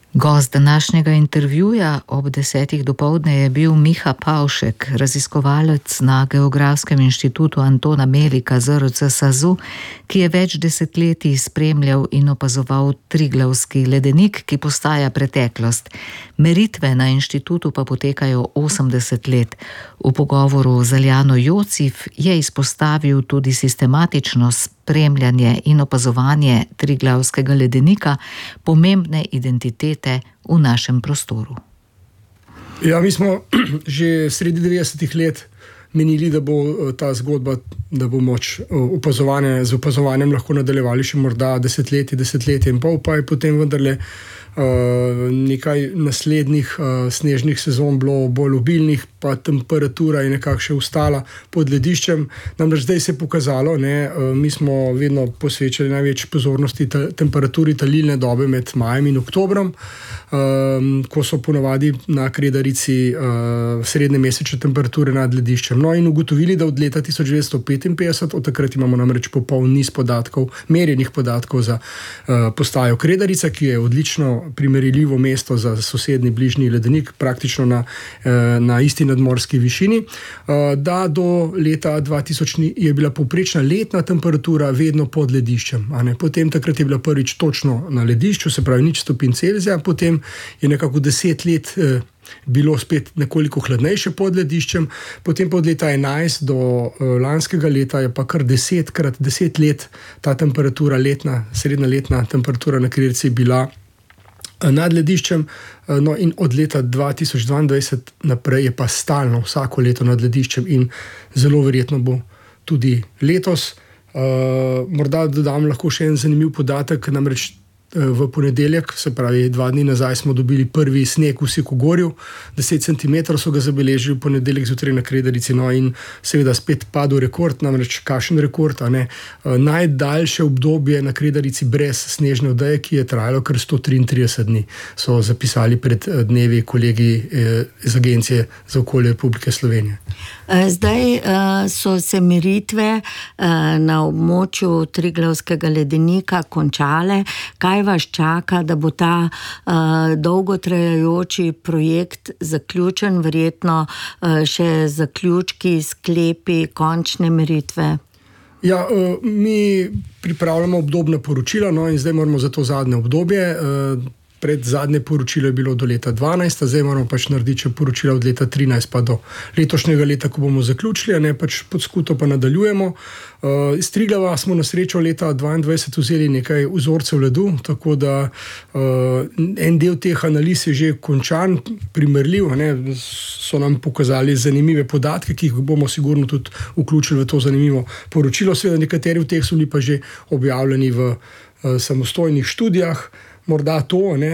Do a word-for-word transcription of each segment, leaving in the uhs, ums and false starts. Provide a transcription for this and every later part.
Gost današnjega intervjuja ob desetih dopoldne je bil Miha Pavšek, raziskovalec na Geografskem inštitutu Antona Melika Z R C SAZU, ki je več desetletij spremljal in opazoval Triglavski ledenik, ki postaja preteklost. Meritve na inštitutu pa potekajo osemdeset let. V pogovoru z Aljano Jocif je izpostavil tudi sistematično spremljanje in opazovanje Triglavskega ledenika, pomembne identitete v našem prostoru. Ja, mi smo že sredi devetdesetih let menili, da bo ta zgodba, da bo moč opazovanje, z opazovanjem lahko nadaljevali še morda desetletje, desetletje in pol, pa je potem vendarle uh, nekaj naslednjih uh, snežnih sezon bilo bolj obilnih, pa temperatura je nekako še ostala pod lediščem. Namreč zdaj se je pokazalo, ne, uh, mi smo vedno posvečali največ pozornosti ta, temperaturi talilne dobe med majem in oktobrom, um, ko so ponavadi na Kredarici uh, srednje mesečne temperature nad lediščem. No, in ugotovili, da od leta tisoč devetsto petinpetdeset, od takrat imamo namreč popoln niz podatkov, merjenih podatkov za uh, postajo Kredarica, ki je odlično primerljivo mesto za sosednji bližnji ledenik, praktično na, uh, na isti nadmorski višini, uh, da do leta dva tisoč je bila povprečna letna temperatura vedno pod lediščem. A ne? Potem takrat je bila prvič točno na ledišču, se pravi nič stopinj Celzija, potem je nekako deset let uh, bilo spet nekoliko hladnejše pod lediščem, potem pa od leta enajst do uh, lanskega leta je pa kar desetkrat, deset let ta temperatura letna, srednja letna temperatura na Kredarici bila uh, nad lediščem, uh, no in od leta dva tisoč dvaindvajset naprej je pa stalno vsako leto nad lediščem in zelo verjetno bo tudi letos. Uh, morda dodam lahko še en zanimiv podatek, namreč v ponedeljek, se pravi dva dni nazaj, smo dobili prvi sneg v Sikogorju, deset centimetrov so ga zabeležili v ponedeljek zjutraj na Kredarici, no in seveda spet padel rekord, namreč kakšen rekord, a ne, najdaljše obdobje na Kredarici brez snežne odeje, ki je trajalo kar sto triintrideset dni, so zapisali pred dnevi kolegi iz Agencije za okolje Republike Slovenije. Zdaj so se meritve na območju Triglavskega ledenika končale. Kaj vas čaka, da bo ta uh, dolgotrajajoči projekt zaključen, verjetno uh, še zaključki, sklepi, končne meritve? Ja, uh, mi pripravljamo obdobna poročila, no in zdaj moramo za to zadnje obdobje. Uh, Pred zadnje poročilo je bilo do leta dvanajst, zdaj moramo pač narediti še poročila od leta trinajst pa do letošnjega leta, ko bomo zaključili, a ne pač pod skuto pa nadaljujemo. Uh, iz Triglava smo na srečo leta dvaindvajset vzeli nekaj vzorcev ledu, tako da uh, en del teh analiz je že končan, primerljiv, a ne, so nam pokazali zanimive podatke, ki jih bomo sigurno tudi vključili v to zanimivo poročilo. Seveda nekateri v teh so bili pa že objavljeni v uh, samostojnih študijah. Morda to, ne,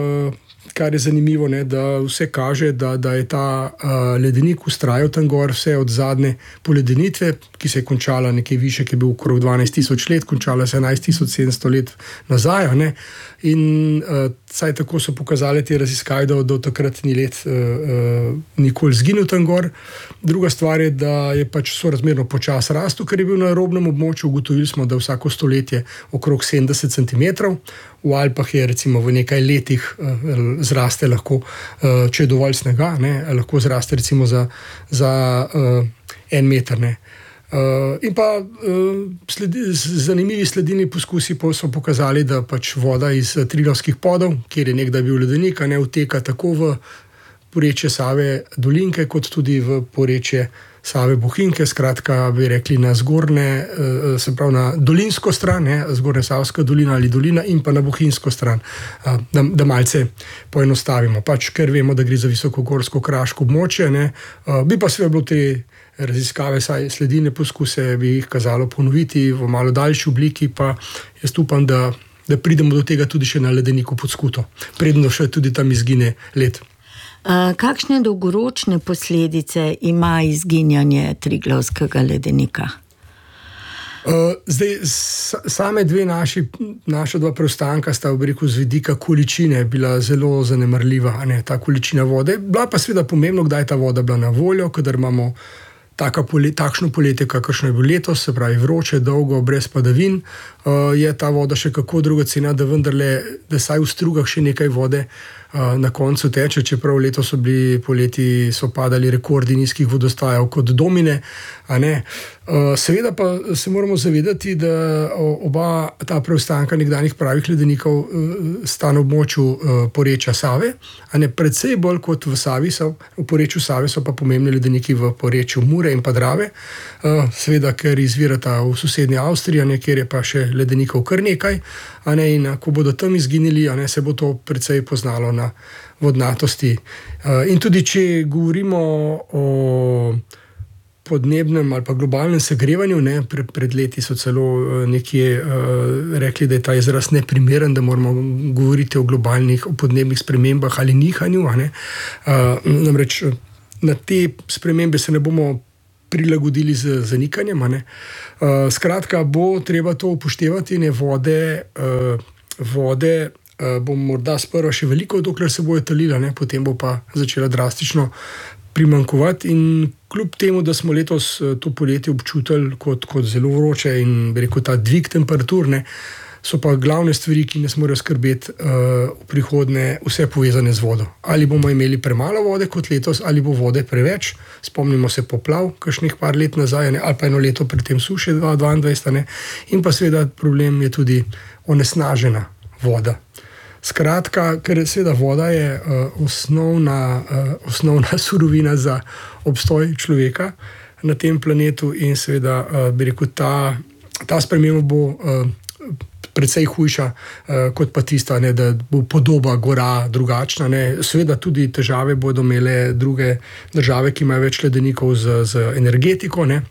kar je zanimivo, ne, da vse kaže, da, da je ta uh, ledenik vztrajal tam gor vse od zadnje poledenitve, ki se je končala nekaj više, ki je bil okrog dvanajst tisoč let, končala se enajst tisoč sedemsto let nazaj. Ne, in uh, saj tako so pokazali te raziskave, da do takrat ni let uh, uh, nikoli zginil tam gor. Druga stvar je, da je pač sorazmerno počas rastu, ker je bil na robnem območju. Ugotovili smo, da vsako stoletje okrog sedemdeset centimetrov, v Alpah je recimo v nekaj letih uh, zraste lahko, uh, če je dovolj snega, ne, lahko zraste recimo za, za uh, en meter. Ne. Uh, in pa uh, sledi, zanimivi sledilni poskusi so pokazali, da pač voda iz Triglavskih podov, kjer je nekdaj bil ledenik, ne uteka tako v porečje Save Dolinke, kot tudi v porečje Save Bohinjke, skratka bi rekli na zgornje, se pravi na dolinsko stran, ne, zgornja Savska dolina ali dolina in pa na bohinjsko stran, da, da malce poenostavimo. Pač, ker vemo, da gre za visokogorsko kraško območje, ne, bi pa seveda bilo te raziskave, saj sledilne poskuse bi jih kazalo ponoviti v malo daljši obliki, pa jaz upam, da, da pridemo do tega tudi še na ledeniku pod skuto, predno še tudi tam izgine led. Kakšne dolgoročne posledice ima izginjanje Triglavskega ledenika? Zdaj, same dve naši, naša dva preostanka sta v reku z vidika količine bila zelo zanemarljiva, a ne, ta količina vode. Bila pa seveda pomembno, kdaj je ta voda bila na voljo, kadar imamo pole, takšno poletje, kakršno je bilo letos, se pravi vroče, dolgo, brez padavin, uh, je ta voda še kako dragocena, da vendarle, da saj v strugah še nekaj vode uh, na koncu teče, čeprav letos so bili poleti, so padali rekordi nizkih vodostajev kot domine. Uh, seveda pa se moramo zavedati, da oba ta preostanka nekdanjih pravih ledenikov uh, sta na območju uh, porečja Save, a ne predvsej bolj kot v Savi, so, v porečju Save so pa pomembni ledeniki v porečju Mure in pa Drave, uh, seveda, ker izvirata v sosednji Avstriji, ne, kjer je pa še ledenikov kar nekaj, a ne, in ko bodo tam izginili, a ne, se bo to predvsej poznalo na vodnatosti. Uh, in tudi, če govorimo o podnebnem ali pa globalnem segrevanju, ne, pred, pred leti so celo nekje uh, rekli, da je ta izraz neprimeren, da moramo govoriti o globalnih, o podnebnih spremembah ali nihanju. Ne. Uh, namreč na te spremembe se ne bomo prilagodili z zanikanjem. Ne. Uh, skratka, bo treba to upoštevati, ne, vode, uh, vode uh, bo morda sprva še veliko, dokler se bo talila, ne, potem bo pa začela drastično primanjkovati, in kljub temu, da smo letos to poletje občutili kot, kot zelo vroče in rekel ta dvig temperatur, ne, so pa glavne stvari, ki nas morajo skrbeti uh, v prihodnje, vse povezane z vodo. Ali bomo imeli premalo vode kot letos, ali bo vode preveč. Spomnimo se poplav, kakšnih par let nazaj, ne, ali pa eno leto pred tem suše, dva tisoč dvaindvajset. Ne. In pa seveda problem je tudi onesnažena voda. Skratka, ker seveda voda je uh, osnovna, uh, osnovna surovina za obstoj človeka na tem planetu, in seveda uh, bi rekel, ta, ta sprememba bo uh, precej hujša uh, kot pa tista, ne, da bo podoba gora drugačna. Ne. Seveda tudi težave bodo imele druge države, ki imajo več ledenikov z, z energetiko. Ne.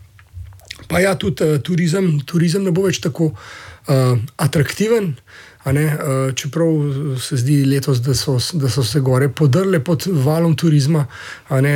Pa ja, tudi uh, turizem, turizem ne bo več tako uh, atraktiven. Ne, čeprav se zdi letos, da so, da so se gore podrle pod valom turizma. Ne,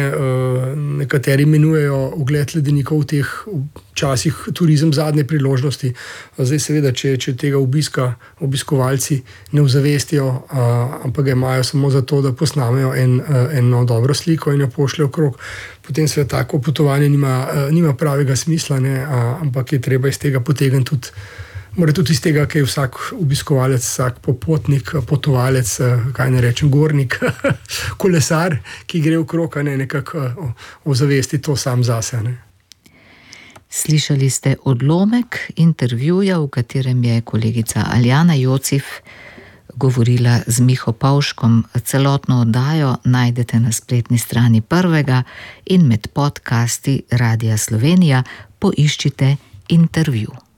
nekateri imenujejo ogled ledenikov v teh časih turizem zadnje priložnosti. Zdaj seveda, če, če tega obiska obiskovalci ne ozavestijo, ampak ga imajo samo zato, da posnamejo en, eno dobro sliko in jo pošljajo okrog, potem seveda tako potovanje nima, nima pravega smisla, ne, ampak je treba iz tega potegniti tudi Mora tudi iz tega, kaj je vsak obiskovalec, vsak popotnik, potovalec, kaj ne rečem, gornik, kolesar, ki gre v krog, ne, nekako ozavesti to sam zase. Ne. Slišali ste odlomek intervjuja, v katerem je kolegica Aljana Jocif govorila z Miho Pavškom. Celotno oddajo najdete na spletni strani Prvega in med podcasti Radia Slovenija poiščite intervju.